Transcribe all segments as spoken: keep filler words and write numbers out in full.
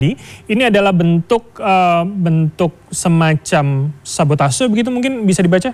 Ini adalah bentuk uh, bentuk semacam sabotase begitu mungkin bisa dibaca?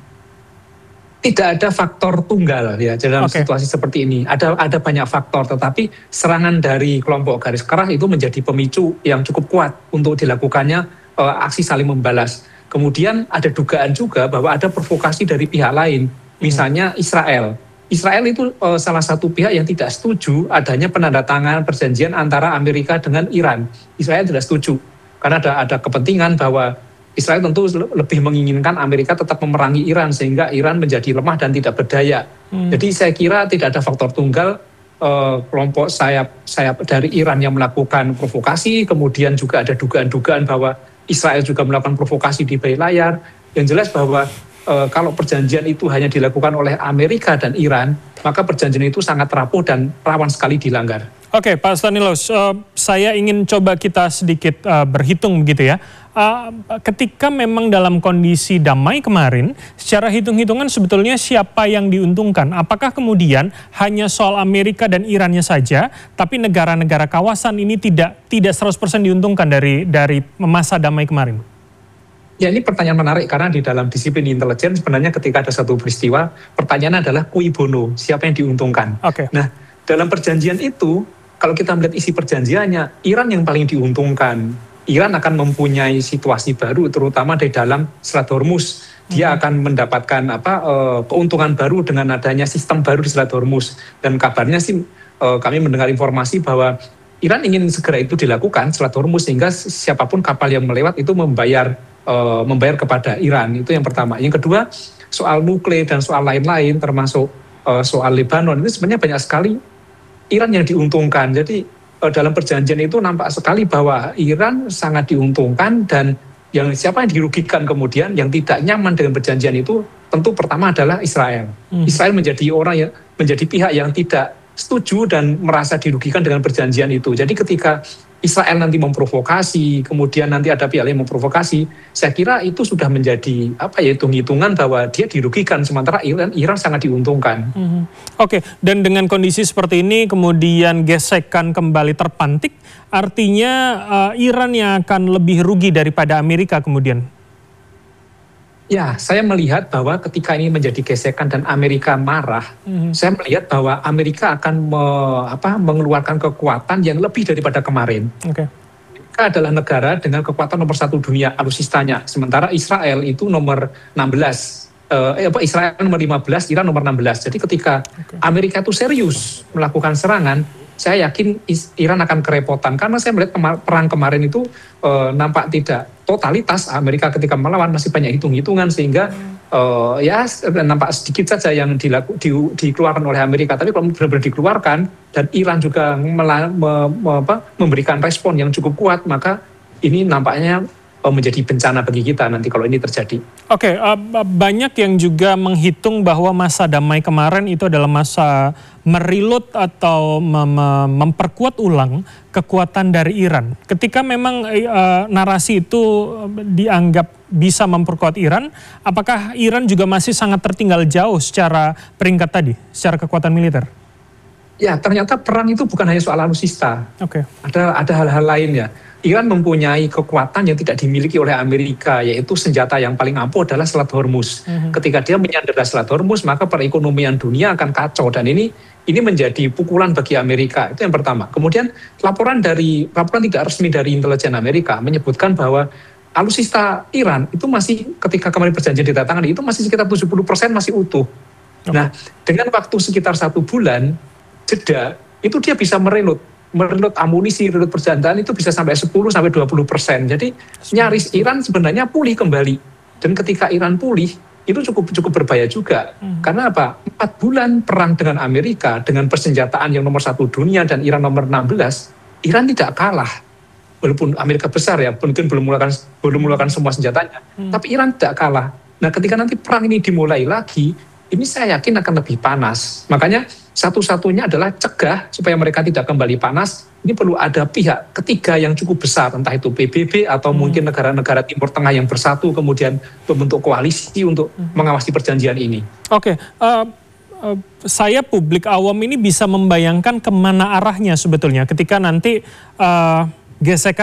Tidak ada faktor tunggal ya dalam okay. situasi seperti ini. Ada ada banyak faktor, tetapi serangan dari kelompok garis kerah itu menjadi pemicu yang cukup kuat untuk dilakukannya uh, aksi saling membalas. Kemudian ada dugaan juga bahwa ada provokasi dari pihak lain, misalnya Israel. Israel itu uh, salah satu pihak yang tidak setuju adanya penandatanganan perjanjian antara Amerika dengan Iran. Israel tidak setuju karena ada ada kepentingan bahwa Israel tentu lebih menginginkan Amerika tetap memerangi Iran sehingga Iran menjadi lemah dan tidak berdaya. Hmm. Jadi saya kira tidak ada faktor tunggal uh, kelompok sayap sayap dari Iran yang melakukan provokasi, kemudian juga ada dugaan-dugaan bahwa Israel juga melakukan provokasi di balik layar. Yang jelas bahwa Uh, kalau perjanjian itu hanya dilakukan oleh Amerika dan Iran, maka perjanjian itu sangat rapuh dan rawan sekali dilanggar. Oke, Pak Stanislaus, uh, saya ingin coba kita sedikit uh, berhitung begitu ya. Uh, ketika memang dalam kondisi damai kemarin, secara hitung-hitungan sebetulnya siapa yang diuntungkan? Apakah kemudian hanya soal Amerika dan Irannya saja, tapi negara-negara kawasan ini tidak tidak seratus persen diuntungkan dari dari masa damai kemarin? Ya, ini pertanyaan menarik karena di dalam disiplin intelijen sebenarnya ketika ada satu peristiwa, pertanyaan adalah cui bono, siapa yang diuntungkan. Okay. Nah, dalam perjanjian itu, kalau kita melihat isi perjanjiannya, Iran yang paling diuntungkan. Iran akan mempunyai situasi baru, terutama di dalam Selat Hormuz. Dia hmm. akan mendapatkan apa uh, keuntungan baru dengan adanya sistem baru di Selat Hormuz. Dan kabarnya sih uh, kami mendengar informasi bahwa Iran ingin segera itu dilakukan Selat Hormuz sehingga siapapun kapal yang melewat itu membayar Uh, membayar kepada Iran. Itu yang pertama. Yang kedua, soal nuklir dan soal lain-lain termasuk uh, soal Lebanon, itu sebenarnya banyak sekali Iran yang diuntungkan. Jadi uh, dalam perjanjian itu nampak sekali bahwa Iran sangat diuntungkan dan yang siapa yang dirugikan kemudian yang tidak nyaman dengan perjanjian itu tentu pertama adalah Israel. Hmm. Israel menjadi orang yang menjadi pihak yang tidak setuju dan merasa dirugikan dengan perjanjian itu. Jadi ketika Israel nanti memprovokasi, kemudian nanti ada pihak yang memprovokasi, saya kira itu sudah menjadi apa ya hitung-hitungan bahwa dia dirugikan, sementara Iran, Iran sangat diuntungkan. Mm-hmm. Oke, okay. Dan dengan kondisi seperti ini kemudian gesekan kembali terpantik, artinya uh, Iran yang akan lebih rugi daripada Amerika kemudian? Ya, saya melihat bahwa ketika ini menjadi gesekan dan Amerika marah, mm-hmm. saya melihat bahwa Amerika akan me, apa, mengeluarkan kekuatan yang lebih daripada kemarin. Okay. Amerika adalah negara dengan kekuatan nomor satu dunia alusistanya, sementara Israel itu nomor enam belas. Eh, apa, Israel nomor lima belas, Iran nomor enam belas. Jadi ketika okay. Amerika itu serius melakukan serangan, saya yakin Iran akan kerepotan karena saya melihat kemar- perang kemarin itu eh, nampak tidak totalitas. Amerika ketika melawan masih banyak hitung-hitungan sehingga uh, ya nampak sedikit saja yang dilaku, di, dikeluarkan oleh Amerika. Tapi kalau benar-benar dikeluarkan dan Iran juga mela, me, me, apa, memberikan respon yang cukup kuat, maka ini nampaknya uh, menjadi bencana bagi kita nanti kalau ini terjadi. Oke, okay, uh, banyak yang juga menghitung bahwa masa damai kemarin itu adalah masa mereload atau mem memperkuat ulang kekuatan dari Iran. Ketika memang uh, narasi itu dianggap bisa memperkuat Iran, apakah Iran juga masih sangat tertinggal jauh secara peringkat tadi, secara kekuatan militer? Ya, ternyata perang itu bukan hanya soal alutsista. Oke. Okay. Ada ada hal-hal lain ya. Iran mempunyai kekuatan yang tidak dimiliki oleh Amerika, yaitu senjata yang paling ampuh adalah Selat Hormuz. Mm-hmm. Ketika dia menyandera Selat Hormuz, maka perekonomian dunia akan kacau dan ini ini menjadi pukulan bagi Amerika. Itu yang pertama. Kemudian laporan dari laporan tidak resmi dari intelijen Amerika menyebutkan bahwa alutsista Iran itu masih ketika kemarin perjanjian ditandatangani itu masih sekitar tujuh puluh persen masih utuh. Okay. Nah, dengan waktu sekitar satu bulan jeda itu dia bisa mereload mereload amunisi, mereload persenjataan itu bisa sampai sepuluh sampai dua puluh persen. Jadi nyaris Iran sebenarnya pulih kembali. Dan ketika Iran pulih, itu cukup cukup berbahaya juga. Hmm. Karena apa? Empat bulan perang dengan Amerika, dengan persenjataan yang nomor satu dunia dan Iran nomor enam belas, Iran tidak kalah. Walaupun Amerika besar ya, mungkin belum mulakan, belum mulakan semua senjatanya. Hmm. Tapi Iran tidak kalah. Nah ketika nanti perang ini dimulai lagi, ini saya yakin akan lebih panas. Makanya satu-satunya adalah cegah supaya mereka tidak kembali panas. Ini perlu ada pihak ketiga yang cukup besar, entah itu P B B atau hmm. mungkin negara-negara Timur Tengah yang bersatu kemudian membentuk koalisi untuk hmm. mengawasi perjanjian ini. Oke, okay. uh, uh, saya publik awam ini bisa membayangkan kemana arahnya sebetulnya ketika nanti uh, gesekan